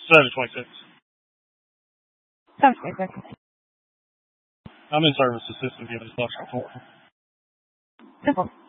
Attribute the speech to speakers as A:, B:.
A: 726.
B: 726.
A: I'm in service assistant giving instruction for him.
B: Simple.